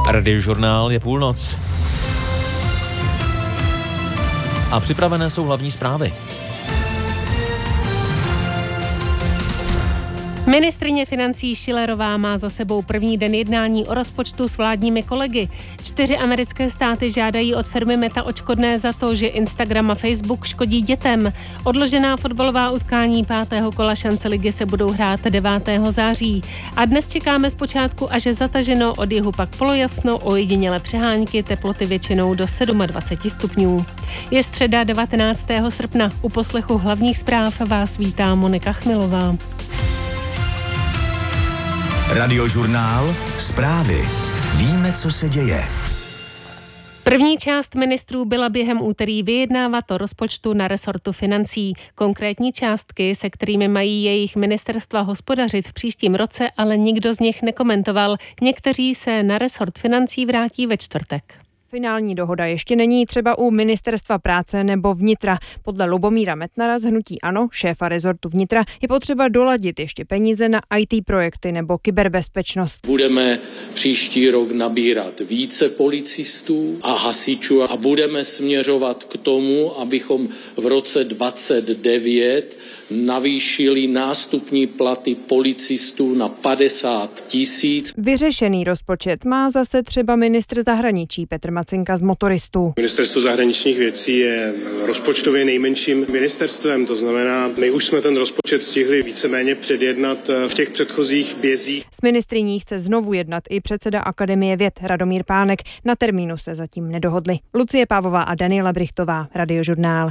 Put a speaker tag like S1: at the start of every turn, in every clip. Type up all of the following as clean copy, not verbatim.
S1: Radiožurnál je půlnoc. A připravené jsou hlavní zprávy.
S2: Ministryně financí Schillerová má za sebou první den jednání o rozpočtu s vládními kolegy. 4 americké státy žádají od firmy Meta odškodné za to, že Instagram a Facebook škodí dětem. Odložená fotbalová utkání 5. kola šance ligy se budou hrát 9. září. A dnes čekáme zpočátku až zataženo, od jihu pak polojasno, ojedinělé přehánky, teploty většinou do 27 stupňů. Je středa 19. srpna. U poslechu hlavních zpráv vás vítá Monika Chmilová.
S3: Radiožurnál, zprávy. Víme, co se děje.
S2: První část ministrů byla během úterý vyjednávat o rozpočtu na resortu financí. Konkrétní částky, se kterými mají jejich ministerstva hospodařit v příštím roce, ale nikdo z nich nekomentoval. Někteří se na resort financí vrátí ve čtvrtek.
S4: Finální dohoda ještě není třeba u Ministerstva práce nebo vnitra. Podle Lubomíra Metnara z hnutí ANO, šéfa rezortu vnitra, je potřeba doladit ještě peníze na IT projekty nebo kyberbezpečnost.
S5: Budeme příští rok nabírat více policistů a hasičů a budeme směřovat k tomu, abychom v roce 2029 navýšili nástupní platy policistů na 50 000.
S4: Vyřešený rozpočet má zase třeba ministr zahraničí Petr Macinka z Motoristů.
S6: Ministerstvo zahraničních věcí je rozpočtově nejmenším ministerstvem, to znamená, my už jsme ten rozpočet stihli víceméně předjednat v těch předchozích bězích.
S4: S ministryní chce znovu jednat i předseda Akademie věd Radomír Pánek. Na termínu se zatím nedohodli. Lucie Pávová a Daniela Brichtová, Radiožurnál.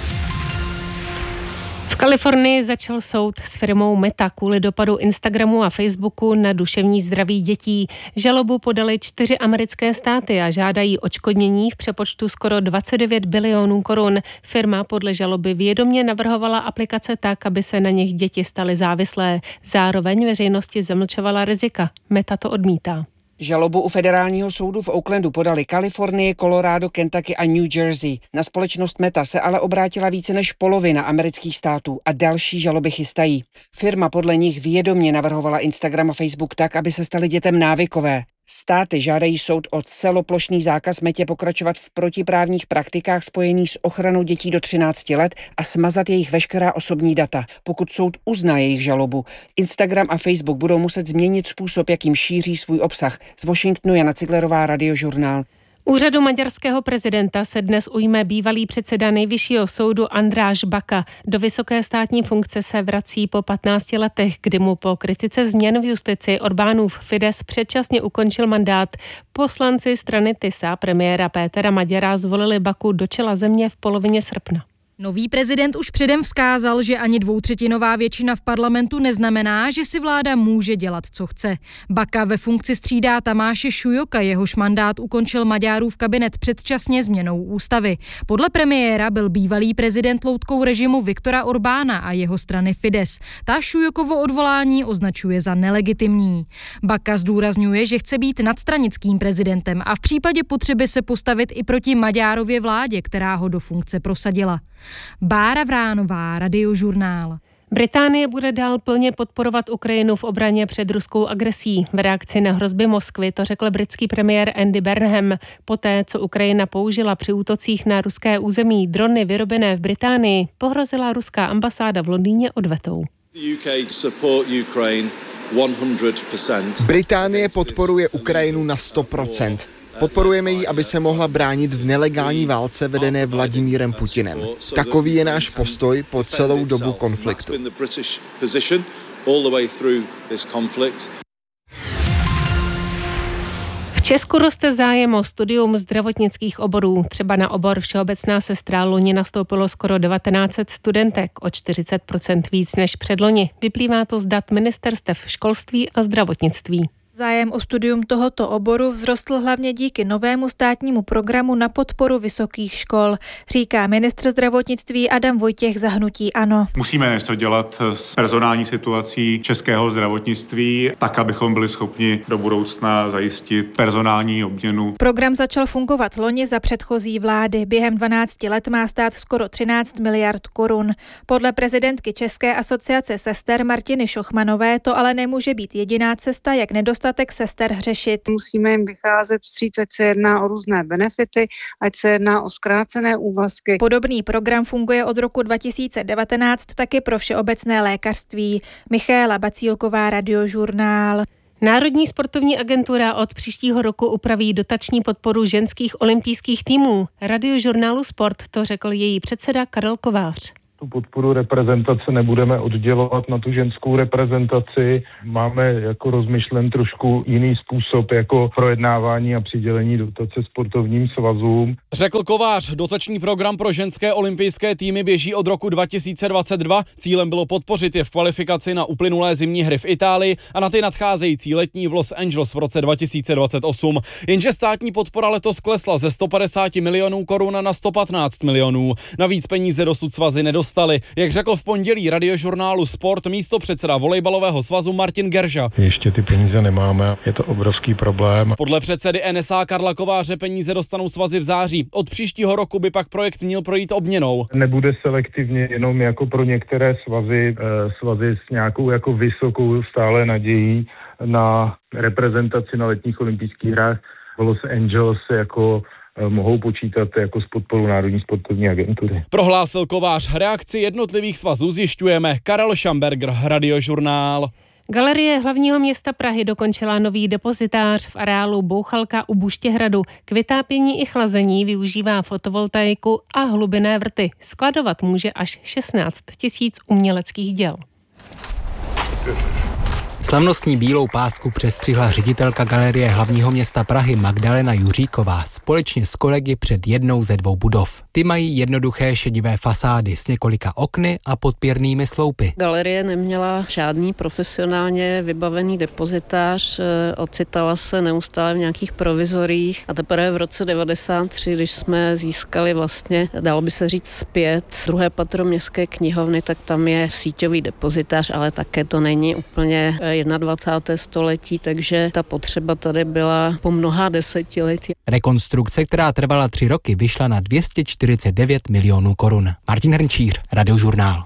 S2: V Kalifornii začal soud s firmou Meta kvůli dopadu Instagramu a Facebooku na duševní zdraví dětí. Žalobu podali 4 americké státy a žádají odškodnění v přepočtu skoro 29 bilionů korun. Firma podle žaloby vědomě navrhovala aplikace tak, aby se na nich děti staly závislé. Zároveň veřejnosti zamlčovala rizika. Meta to odmítá.
S7: Žalobu u federálního soudu v Oaklandu podali Kalifornie, Colorado, Kentucky a New Jersey. Na společnost Meta se ale obrátila více než polovina amerických států a další žaloby chystají. Firma podle nich vědomě navrhovala Instagram a Facebook tak, aby se staly dětem návykové. Státy žádají soud o celoplošný zákaz Metě pokračovat v protiprávních praktikách spojených s ochranou dětí do 13 let a smazat jejich veškerá osobní data. Pokud soud uzná jejich žalobu, Instagram a Facebook budou muset změnit způsob, jakým šíří svůj obsah. Z Washingtonu Jana Ciglerová, Radiožurnál.
S2: Úřadu maďarského prezidenta se dnes ujme bývalý předseda nejvyššího soudu András Baka. Do vysoké státní funkce se vrací po 15 letech, kdy mu po kritice změn v justici Orbánův Fidesz předčasně ukončil mandát. Poslanci strany TISA premiéra Pétera Maďara zvolili Baku do čela země v polovině srpna.
S8: Nový prezident už předem vzkázal, že ani 2/3 většina v parlamentu neznamená, že si vláda může dělat, co chce. Baka ve funkci střídá Tamáše Šujoka, jehož mandát ukončil Maďarův kabinet předčasně změnou ústavy. Podle premiéra byl bývalý prezident loutkou režimu Viktora Orbána a jeho strany Fidesz. Ta Šujokovo odvolání označuje za nelegitimní. Baka zdůrazňuje, že chce být nadstranickým prezidentem a v případě potřeby se postavit i proti Maďárově vládě, která ho do funkce prosadila. Bára Vránová, Radiožurnál.
S2: Británie bude dál plně podporovat Ukrajinu v obraně před ruskou agresí. V reakci na hrozby Moskvy to řekl britský premiér Andy Burnham. Poté, co Ukrajina použila při útocích na ruské území drony vyrobené v Británii, pohrozila ruská ambasáda v Londýně odvetou.
S9: Británie podporuje Ukrajinu na 100%. Podporujeme ji, aby se mohla bránit v nelegální válce vedené Vladimírem Putinem. Takový je náš postoj po celou dobu konfliktu.
S2: V Česku roste zájem o studium zdravotnických oborů. Třeba na obor všeobecná sestra loni nastoupilo skoro 1900 studentek, o 40% víc než předloni. Vyplývá to z dat ministerstev školství a zdravotnictví.
S10: Zájem o studium tohoto oboru vzrostl hlavně díky novému státnímu programu na podporu vysokých škol, říká ministr zdravotnictví Adam Vojtěch za hnutí ANO.
S11: Musíme něco dělat s personální situací českého zdravotnictví, tak, abychom byli schopni do budoucna zajistit personální obměnu.
S10: Program začal fungovat loni za předchozí vlády. Během 12 let má stát skoro 13 miliard korun. Podle prezidentky České asociace sester Martiny Šochmanové to ale nemůže být jediná cesta, jak nedostatek nedostatek sester řešit.
S12: Musíme jim vycházet vstříc, ať se jedná o různé benefity, ať se jedná o zkrácené úvazky.
S10: Podobný program funguje od roku 2019 taky pro všeobecné lékařství. Michaela Bacílková, Radiožurnál.
S2: Národní sportovní agentura od příštího roku upraví dotační podporu ženských olympijských týmů. Radiožurnálu Sport to řekl její předseda Karel Kovář.
S13: Tu podporu reprezentace nebudeme oddělovat na tu ženskou reprezentaci. Máme jako rozmyšlen trošku jiný způsob jako projednávání a přidělení dotace sportovním svazům.
S14: Řekl Kovář, dotační program pro ženské olympijské týmy běží od roku 2022. Cílem bylo podpořit je v kvalifikaci na uplynulé zimní hry v Itálii a na ty nadcházející letní v Los Angeles v roce 2028. Jenže státní podpora letos klesla ze 150 milionů korun na 115 milionů. Navíc peníze dosud svazy nedostali. Jak řekl v pondělí Radiožurnálu Sport místopředseda volejbalového svazu Martin Gerža.
S15: Ještě ty peníze nemáme, je to obrovský problém.
S14: Podle předsedy NSA Karla Kováře peníze dostanou svazy v září. Od příštího roku by pak projekt měl projít obměnou.
S13: Nebude selektivně jenom jako pro některé svazy s nějakou jako vysokou stále nadějí na reprezentaci na letních olympijských hrách v Los Angeles jako mohou počítat jako s podporou Národní sportovní agentury.
S14: Prohlásil Kovář. Reakci jednotlivých svazů zjišťujeme. Karel Šamberger, Radiožurnál.
S2: Galerie hlavního města Prahy dokončila nový depozitář v areálu Bouchalka u Buštěhradu. K vytápění i chlazení využívá fotovoltaiku a hlubinné vrty. Skladovat může až 16 000 uměleckých děl.
S16: Slavnostní bílou pásku přestřihla ředitelka Galerie hlavního města Prahy Magdalena Juříková společně s kolegy před jednou ze 2 budov. Ty mají jednoduché šedivé fasády s několika okny a podpěrnými sloupy.
S17: Galerie neměla žádný profesionálně vybavený depozitář, ocitala se neustále v nějakých provizorích a teprve v roce 1993, když jsme získali vlastně, dalo by se říct zpět, 2. patro městské knihovny, tak tam je síťový depozitář, ale také to není úplně 21. století, takže ta potřeba tady byla po mnoha desetiletí.
S16: Rekonstrukce, která trvala 3 roky, vyšla na 249 milionů korun. Martin Hrnčíř, Radiožurnál.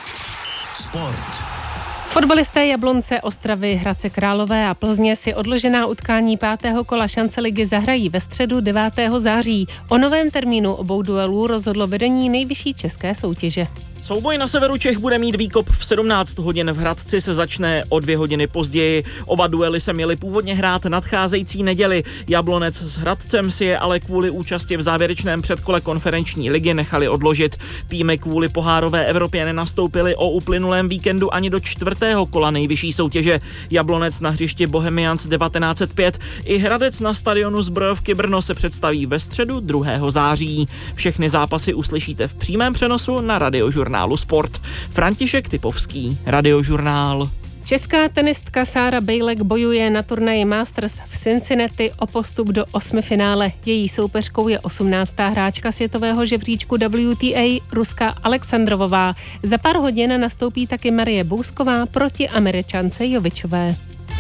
S3: Sport.
S2: Fotbalisté Jablonce, Ostravy, Hradce Králové a Plzně si odložená utkání 5. kola šance ligy zahrají ve středu 9. září. O novém termínu obou duelů rozhodlo vedení nejvyšší české soutěže.
S18: Souboj na severu Čech bude mít výkop v 17 hodin, v Hradci se začne o 2 hodiny později. Oba duely se měly původně hrát nadcházející neděli. Jablonec s Hradcem si je ale kvůli účasti v závěrečném předkole konferenční ligy nechali odložit. Týmy kvůli pohárové Evropě nenastoupily o uplynulém víkendu ani do 4. kola nejvyšší soutěže. Jablonec na hřišti Bohemians 1905 i Hradec na stadionu Zbrojovky Brno se představí ve středu 2. září. Všechny zápasy uslyšíte v přímém přenosu na Radiožurnálu Sport. František Typovský, Radiožurnál.
S2: Česká tenistka Sára Bejlek bojuje na turnaji Masters v Cincinnati o postup do 8finále. Její soupeřkou je 18. hráčka světového žebříčku WTA, Ruska Alexandrovová. Za pár hodin nastoupí taky Marie Bousková proti Američance Jovičové.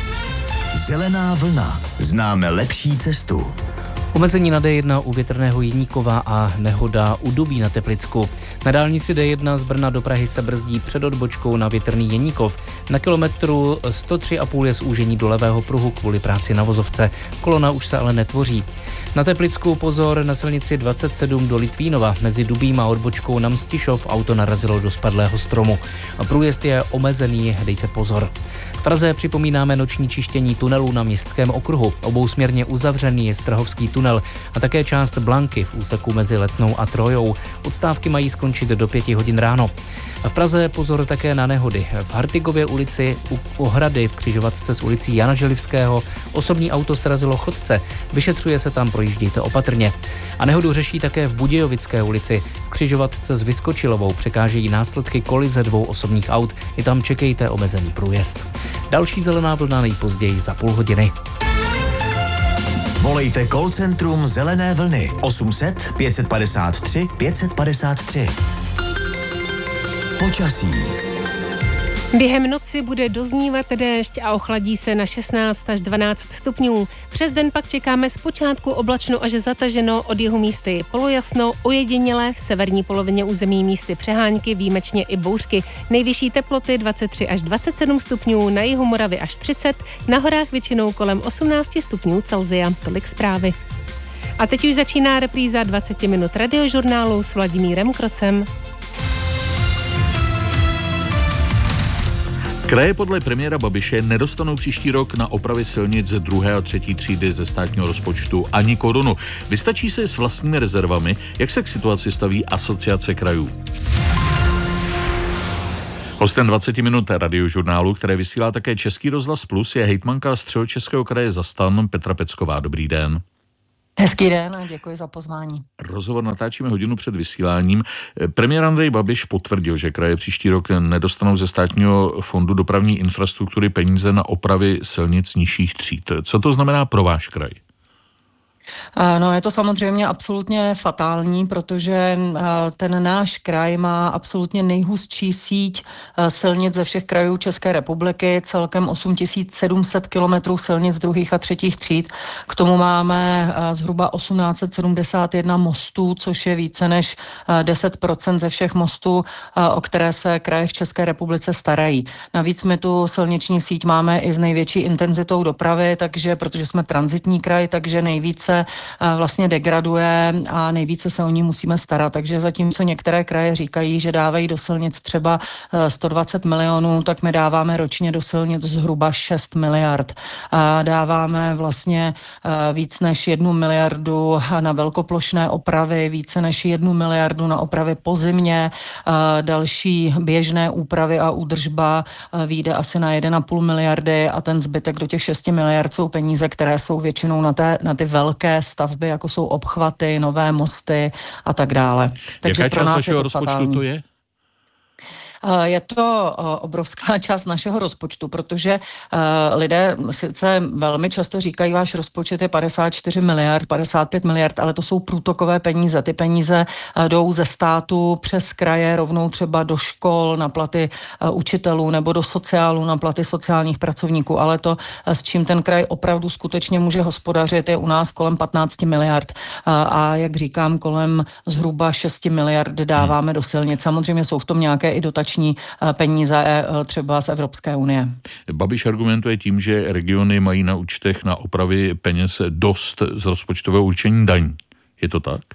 S3: Zelená vlna. Známe lepší cestu.
S19: Omezení na D1 u Větrného Jeníkova a nehoda u Dubí na Teplicku. Na dálnici D1 z Brna do Prahy se brzdí před odbočkou na Větrný Jeníkov. Na kilometru 103,5 je zúžení do levého pruhu kvůli práci na vozovce. Kolona už se ale netvoří. Na Teplicku pozor na silnici 27 do Litvínova. Mezi Dubím a odbočkou na Mstišov auto narazilo do spadlého stromu. Průjezd je omezený, dejte pozor. V Praze připomínáme noční čištění tunelů na Městském okruhu. Obousměrně uzavřený je Strahovský tunel a také část Blanky v úseku mezi Letnou a Trojou. Odstávky mají skončit do 5 hodin ráno. V Praze pozor také na nehody. V Hartigově ulici u Ohrady v křižovatce s ulicí Jana Želivského osobní auto srazilo chodce. Vyšetřuje se tam, projíždějte opatrně. A nehodu řeší také v Budějovické ulici. V křižovatce s Vyskočilovou překážejí následky kolize 2 osobních aut. I tam čekejte omezený průjezd. Další zelená vlna nejpozději za půl hodiny.
S3: Volejte call centrum Zelené vlny 800 553 553. Počasí.
S2: Během noci bude doznívat déšť a ochladí se na 16 až 12 stupňů. Přes den pak čekáme zpočátku oblačno až zataženo, od jihu místy polojasno, ojediněle v severní polovině území místy přehánky, výjimečně i bouřky. Nejvyšší teploty 23 až 27 stupňů, na jihu Moravy až 30, na horách většinou kolem 18 stupňů Celsia. Tolik zprávy. A teď už začíná repríza 20 minut radiožurnálu s Vladimírem Krocem.
S20: Kraje podle premiéra Babiše nedostanou příští rok na opravy silnic ze 2. a 3. třídy ze státního rozpočtu ani korunu. Vystačí se s vlastními rezervami, jak se k situaci staví Asociace krajů. Hostem 20 minut radiožurnálu, které vysílá také Český rozhlas Plus, je hejtmanka Středočeského kraje za STAN Petra Pecková. Dobrý den.
S21: Hezký den a děkuji za pozvání.
S20: Rozhovor natáčíme hodinu před vysíláním. Premiér Andrej Babiš potvrdil, že kraje příští rok nedostanou ze státního fondu dopravní infrastruktury peníze na opravy silnic nižších tříd. Co to znamená pro váš kraj?
S21: No, je to samozřejmě absolutně fatální, protože ten náš kraj má absolutně nejhustší síť silnic ze všech krajů České republiky, celkem 8700 kilometrů silnic 2. a 3. tříd. K tomu máme zhruba 1871 mostů, což je více než 10% ze všech mostů, o které se kraje v České republice starají. Navíc my tu silniční síť máme i s největší intenzitou dopravy, takže protože jsme tranzitní kraj, takže nejvíce vlastně degraduje a nejvíce se o ní musíme starat. Takže zatímco některé kraje říkají, že dávají do silnic třeba 120 milionů, tak my dáváme ročně do silnic zhruba 6 miliard. Dáváme vlastně víc než 1 miliardu na velkoplošné opravy, více než 1 miliardu na opravy po zimě, další běžné úpravy a údržba vyjde asi na 1,5 miliardy a ten zbytek do těch 6 miliard jsou peníze, které jsou většinou na ty velké stavby, jako jsou obchvaty, nové mosty a tak dále. Takže
S20: jaká část vašeho rozpočtu to je?
S21: Je to obrovská část našeho rozpočtu, protože lidé sice velmi často říkají, váš rozpočet je 54 miliard, 55 miliard, ale to jsou průtokové peníze. Ty peníze jdou ze státu přes kraje rovnou třeba do škol na platy učitelů nebo do sociálu na platy sociálních pracovníků, ale to, s čím ten kraj opravdu skutečně může hospodařit, je u nás kolem 15 miliard a jak říkám, kolem zhruba 6 miliard dáváme do silnic. Samozřejmě jsou v tom nějaké i dotační peníze třeba z Evropské unie.
S20: Babiš argumentuje tím, že regiony mají na účtech na opravy peněz dost z rozpočtového určení daní. Je to tak?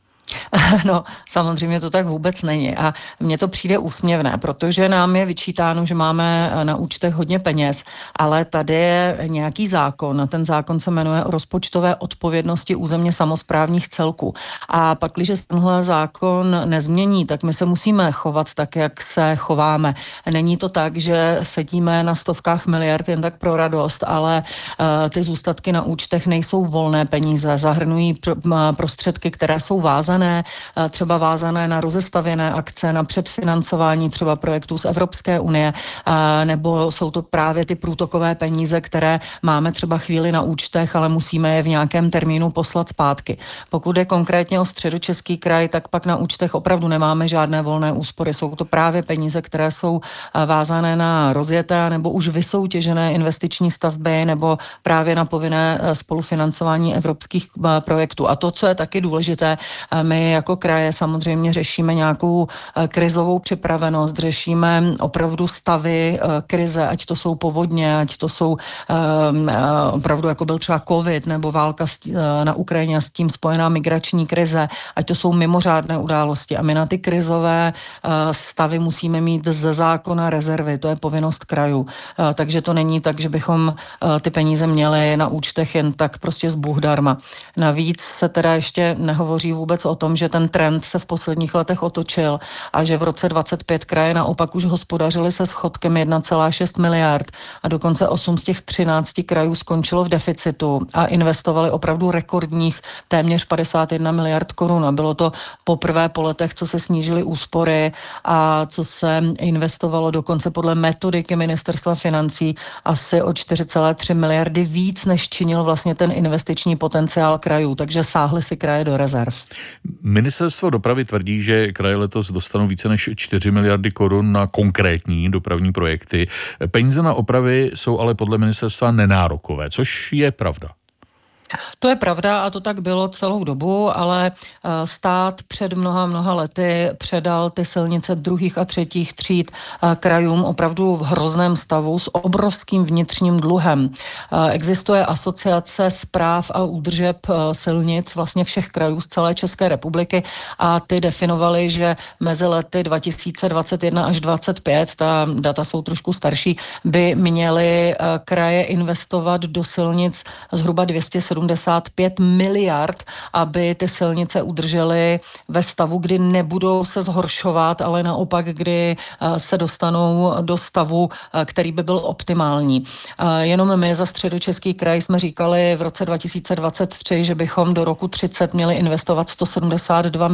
S21: No, samozřejmě to tak vůbec není a mně to přijde úsměvné, protože nám je vyčítáno, že máme na účtech hodně peněz, ale tady je nějaký zákon a ten zákon se jmenuje o rozpočtové odpovědnosti územně samosprávních celků. A pak, když tenhle zákon nezmění, tak my se musíme chovat tak, jak se chováme. Není to tak, že sedíme na stovkách miliard jen tak pro radost, ale ty zůstatky na účtech nejsou volné peníze, zahrnují prostředky, které jsou vázané, třeba vázané na rozestavěné akce, na předfinancování třeba projektů z Evropské unie, nebo jsou to právě ty průtokové peníze, které máme třeba chvíli na účtech, ale musíme je v nějakém termínu poslat zpátky. Pokud je konkrétně o Středočeský kraj, tak pak na účtech opravdu nemáme žádné volné úspory. Jsou to právě peníze, které jsou vázané na rozjeté nebo už vysoutěžené investiční stavby nebo právě na povinné spolufinancování evropských projektů. A to, co je taky důležité, my jako kraje samozřejmě řešíme nějakou krizovou připravenost, řešíme opravdu stavy krize, ať to jsou povodně, ať to jsou opravdu jako byl třeba covid nebo válka na Ukrajině a s tím spojená migrační krize, ať to jsou mimořádné události. A my na ty krizové stavy musíme mít ze zákona rezervy, to je povinnost krajů. Takže to není tak, že bychom ty peníze měli na účtech jen tak prostě z Bůh darma. Navíc se teda ještě nehovoří vůbec o tom, že ten trend se v posledních letech otočil a že v roce 2025 kraje naopak už hospodařily se schodkem 1,6 miliard a dokonce 8 z těch 13 krajů skončilo v deficitu a investovali opravdu rekordních téměř 51 miliard korun. A bylo to poprvé po letech, co se snížily úspory a co se investovalo dokonce podle metodiky Ministerstva financí asi o 4,3 miliardy víc, než činil vlastně ten investiční potenciál krajů, takže sáhly si kraje do rezerv.
S20: Ministerstvo dopravy tvrdí, že kraje letos dostanou více než 4 miliardy korun na konkrétní dopravní projekty. Peníze na opravy jsou ale podle ministerstva nenárokové, což je pravda.
S21: To je pravda a to tak bylo celou dobu, ale stát před mnoha lety předal ty silnice druhých a třetích tříd krajům opravdu v hrozném stavu s obrovským vnitřním dluhem. Existuje asociace správ a údržeb silnic vlastně všech krajů z celé České republiky a ty definovaly, že mezi lety 2021 až 2025, ta data jsou trošku starší, by měly kraje investovat do silnic zhruba 275 miliard, aby ty silnice udržely ve stavu, kdy nebudou se zhoršovat, ale naopak, kdy se dostanou do stavu, který by byl optimální. Jenom my za Středočeský kraj jsme říkali v roce 2023, že bychom do roku 30 měli investovat 172